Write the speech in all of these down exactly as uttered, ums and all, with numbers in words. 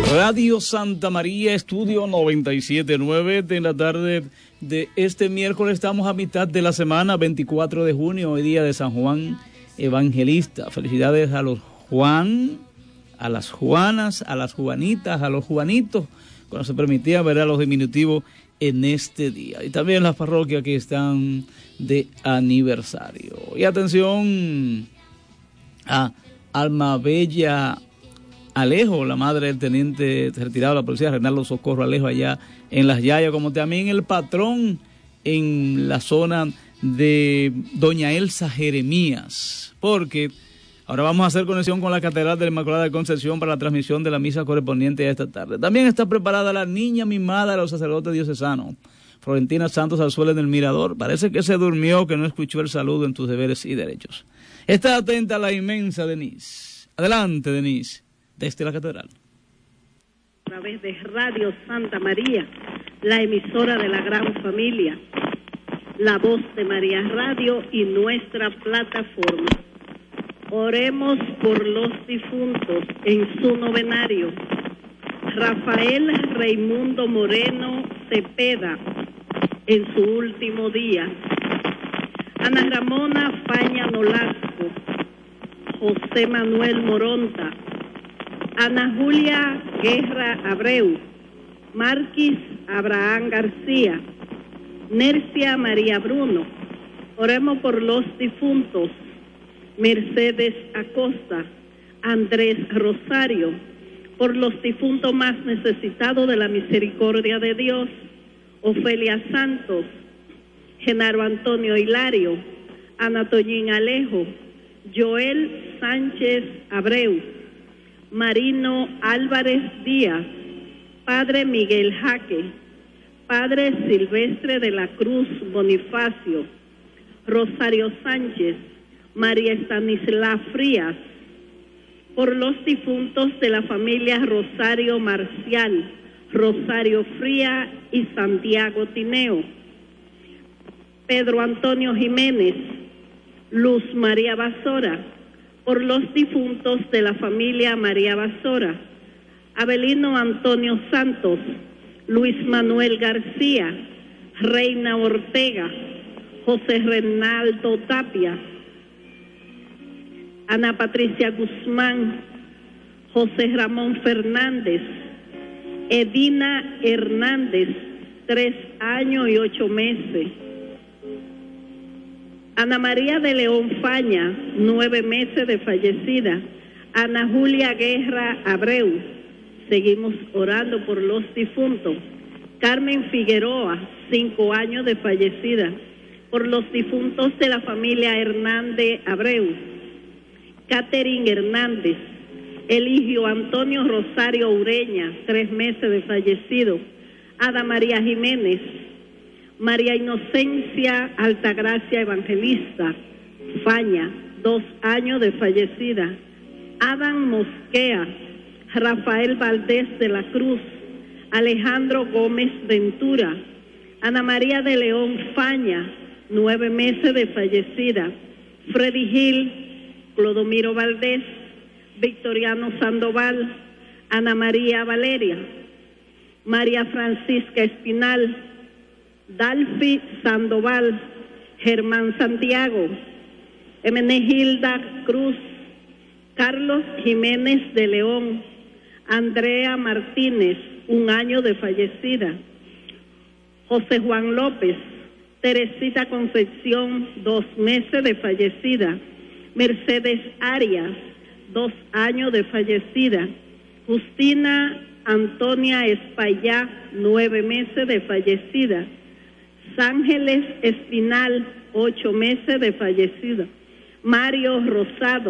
Radio Santa María, estudio noventa y siete punto nueve de la tarde de este miércoles. Estamos a mitad de la semana, veinticuatro de junio, hoy día de San Juan Evangelista. Felicidades a los Juan, a las Juanas, a las Juanitas, a los Juanitos, cuando se permitía ver a los diminutivos en este día. Y también las parroquias que están de aniversario. Y atención a Alma Bella Alejo, la madre del teniente retirado de la policía, Reinaldo Socorro Alejo, allá en Las Yayas, como también el patrón en la zona de Doña Elsa Jeremías, porque ahora vamos a hacer conexión con la Catedral de la Inmaculada Concepción para la transmisión de la misa correspondiente a esta tarde. También está preparada la niña mimada de los sacerdotes diocesanos, Florentina Santos Alzuela en el Mirador. Parece que se durmió, que no escuchó el saludo en tus deberes y derechos. Está atenta a la inmensa Denise. Adelante, Denise, desde la Catedral. A través de Radio Santa María, la emisora de la gran familia, la voz de María Radio y nuestra plataforma. Oremos por los difuntos en su novenario. Rafael Raimundo Moreno Cepeda, en su último día. Ana Ramona Faña Nolasco, José Manuel Moronta, Ana Julia Guerra Abreu, Marquis Abraham García, Nercia María Bruno. Oremos por los difuntos: Mercedes Acosta, Andrés Rosario, por los difuntos más necesitados de la misericordia de Dios: Ofelia Santos, Genaro Antonio Hilario, Anatollín Alejo, Joel Sánchez Abreu, Marino Álvarez Díaz, Padre Miguel Jaque, Padre Silvestre de la Cruz Bonifacio, Rosario Sánchez, María Estanislá Frías, por los difuntos de la familia Rosario Marcial, Rosario Fría y Santiago Tineo, Pedro Antonio Jiménez, Luz María Basora, por los difuntos de la familia María Basora, Abelino Antonio Santos, Luis Manuel García, Reina Ortega, José Renaldo Tapia, Ana Patricia Guzmán, José Ramón Fernández, Edina Hernández, tres años y ocho meses. Ana María de León Faña, nueve meses de fallecida. Ana Julia Guerra Abreu, seguimos orando por los difuntos. Carmen Figueroa, cinco años de fallecida. Por los difuntos de la familia Hernández Abreu. Catherine Hernández, Eligio Antonio Rosario Ureña, tres meses de fallecido. Ada María Jiménez, María Inocencia Altagracia Evangelista Faña, dos años de fallecida. Adán Mosquea, Rafael Valdés de la Cruz, Alejandro Gómez Ventura, Ana María de León Faña, nueve meses de fallecida. Freddy Gil, Clodomiro Valdés, Victoriano Sandoval, Ana María Valeria, María Francisca Espinal, Dalfi Sandoval, Germán Santiago, Emenegilda Cruz, Carlos Jiménez de León, Andrea Martínez, un año de fallecida. José Juan López, Teresita Concepción, dos meses de fallecida. Mercedes Arias, dos años de fallecida. Justina Antonia Espaillá, nueve meses de fallecida. Ángeles Espinal, ocho meses de fallecida. Mario Rosado,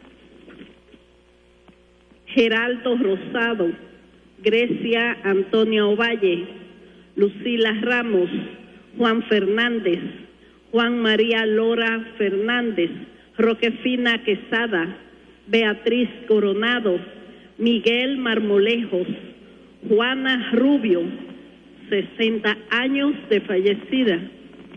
Geraldo Rosado, Grecia Antonia Ovalle, Lucila Ramos, Juan Fernández, Juan María Lora Fernández, Roquefina Quesada, Beatriz Coronado, Miguel Marmolejos, Juana Rubio, sesenta años de fallecida.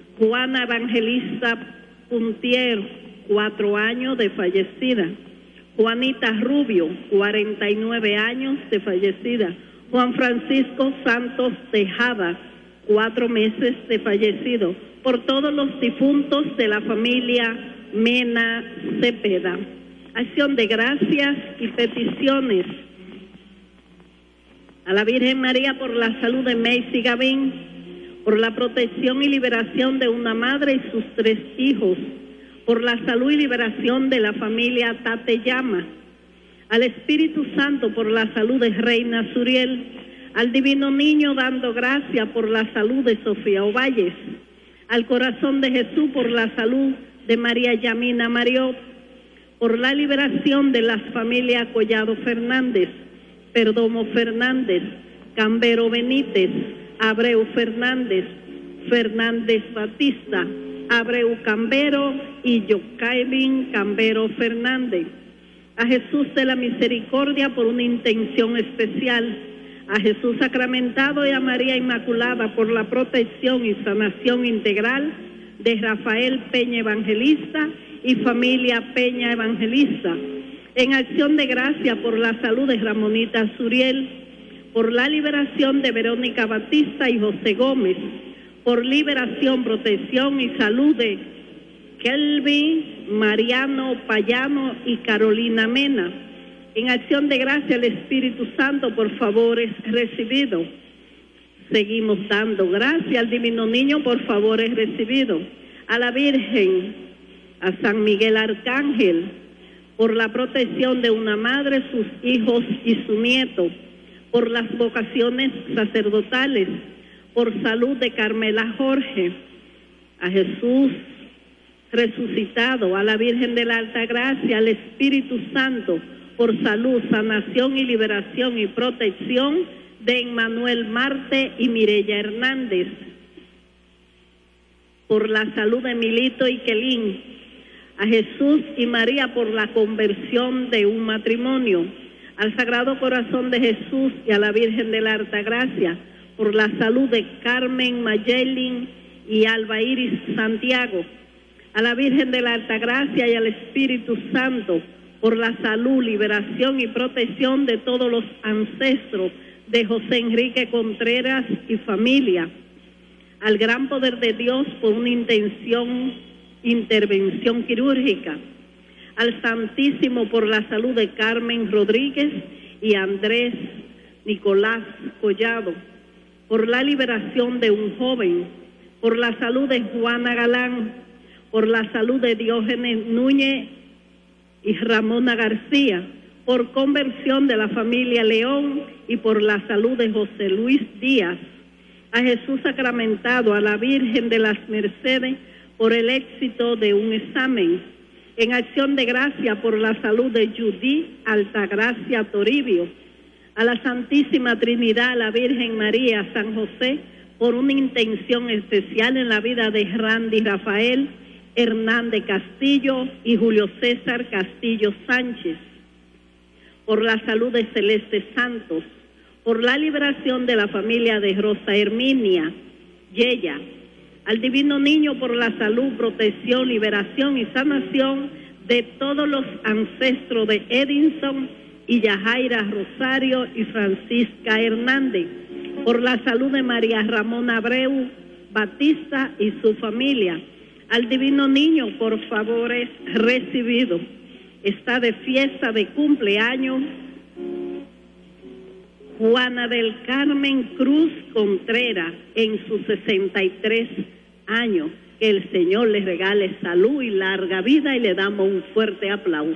Juana Evangelista Puntier, cuatro años de fallecida. Juanita Rubio, cuarenta y nueve años de fallecida. Juan Francisco Santos Tejada, cuatro meses de fallecido. Por todos los difuntos de la familia Mena Cepeda. Acción de gracias y peticiones. A la Virgen María por la salud de Macy Gavín, por la protección y liberación de una madre y sus tres hijos, por la salud y liberación de la familia Tateyama, al Espíritu Santo por la salud de Reina Suriel, al Divino Niño dando gracias por la salud de Sofía Ovalles, al Corazón de Jesús por la salud de María Yamina Mariot, por la liberación de las familias Collado Fernández, Perdomo Fernández, Cambero Benítez, Abreu Fernández, Fernández Batista, Abreu Cambero y Yocaibin Cambero Fernández. A Jesús de la Misericordia por una intención especial, a Jesús sacramentado y a María Inmaculada por la protección y sanación integral de Rafael Peña Evangelista y familia Peña Evangelista. En acción de gracia por la salud de Ramonita Suriel, por la liberación de Verónica Batista y José Gómez, por liberación, protección y salud de Kelvin, Mariano Payano y Carolina Mena. En acción de gracia al Espíritu Santo por favores recibidos. Seguimos dando gracias al Divino Niño por favores recibidos. A la Virgen, a San Miguel Arcángel, por la protección de una madre, sus hijos y su nieto, por las vocaciones sacerdotales, por salud de Carmela Jorge, a Jesús resucitado, a la Virgen de la Alta Gracia, al Espíritu Santo, por salud, sanación y liberación y protección de Emmanuel Marte y Mireya Hernández, por la salud de Milito y Quelín, a Jesús y María por la conversión de un matrimonio, al Sagrado Corazón de Jesús y a la Virgen de la Alta Gracia, por la salud de Carmen Mayelin y Alba Iris Santiago, a la Virgen de la Alta Gracia y al Espíritu Santo, por la salud, liberación y protección de todos los ancestros de José Enrique Contreras y familia, al gran poder de Dios por una intención, intervención quirúrgica, al Santísimo por la salud de Carmen Rodríguez y Andrés Nicolás Collado, por la liberación de un joven, por la salud de Juana Galán, por la salud de Diógenes Núñez y Ramona García, por conversión de la familia León y por la salud de José Luis Díaz, a Jesús sacramentado, a la Virgen de las Mercedes por el éxito de un examen, en acción de gracia por la salud de Judy Altagracia Toribio, a la Santísima Trinidad, a la Virgen María, San José, por una intención especial en la vida de Randy Rafael Hernández Castillo y Julio César Castillo Sánchez, por la salud de Celeste Santos, por la liberación de la familia de Rosa Herminia Yeya, al Divino Niño por la salud, protección, liberación y sanación de todos los ancestros de Edinson y Yajaira Rosario y Francisca Hernández, por la salud de María Ramona Abreu Batista y su familia, al Divino Niño por favores recibidos. Está de fiesta de cumpleaños Juana del Carmen Cruz Contreras en sus sesenta y tres años. Que el Señor les regale salud y larga vida y le damos un fuerte aplauso.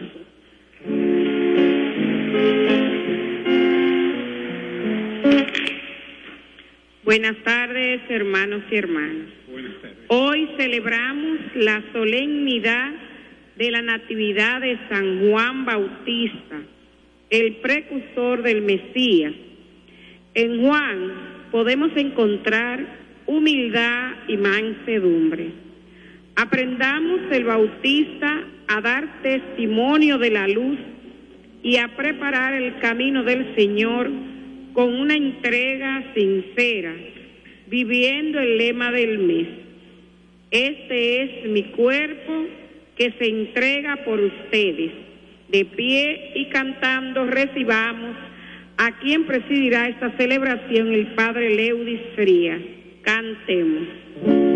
Buenas tardes, hermanos y hermanas. Buenas tardes. Hoy celebramos la solemnidad de la Natividad de San Juan Bautista, el precursor del Mesías. En Juan podemos encontrar humildad y mansedumbre. Aprendamos del Bautista a dar testimonio de la luz y a preparar el camino del Señor con una entrega sincera, viviendo el lema del mes. Este es mi cuerpo que se entrega por ustedes. De pie y cantando recibamos a quien presidirá esta celebración, el Padre Leudis Frías. Cantemos.